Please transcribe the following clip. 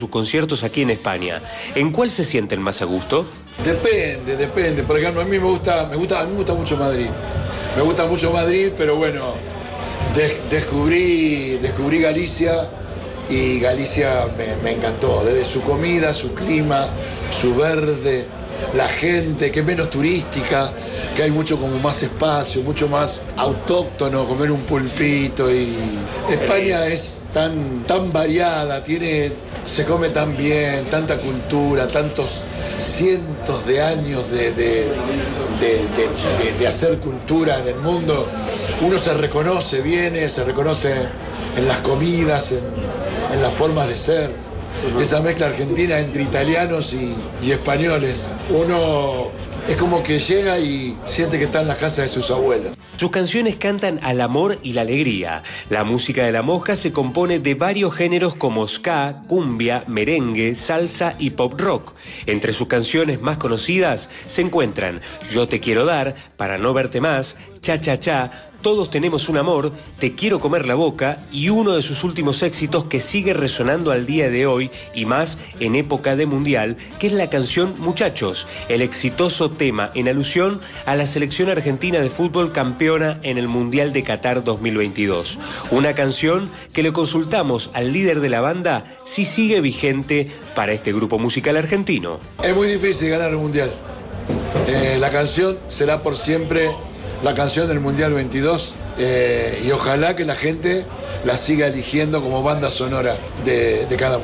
sus conciertos aquí en España. ¿En cuál se sienten más a gusto? Depende. Por ejemplo, a mí me gusta mucho Madrid. Me gusta mucho Madrid, pero bueno, descubrí Galicia y Galicia me encantó. Desde su comida, su clima, su verde, la gente, que es menos turística, que hay mucho como más espacio, mucho más autóctono, comer un pulpito. Y España es tan variada, se come tan bien, tanta cultura, tantos cientos de años de hacer cultura en el mundo. Uno se reconoce en las comidas, en las formas de ser. Esa mezcla argentina entre italianos y españoles. Uno es como que llega y siente que está en la casa de sus abuelos. Sus canciones cantan al amor y la alegría. La música de La Mosca se compone de varios géneros como ska, cumbia, merengue, salsa y pop rock. Entre sus canciones más conocidas se encuentran Yo te quiero dar, Para no verte más, Cha cha cha, Todos tenemos un amor, Te quiero comer la boca y uno de sus últimos éxitos que sigue resonando al día de hoy y más en época de mundial, que es la canción Muchachos, el exitoso tema en alusión a la selección argentina de fútbol campeona en el Mundial de Qatar 2022. Una canción que le consultamos al líder de la banda si sigue vigente para este grupo musical argentino. Es muy difícil ganar un mundial. La canción será por siempre la canción del Mundial 22 y ojalá que la gente la siga eligiendo como banda sonora de cada mundial.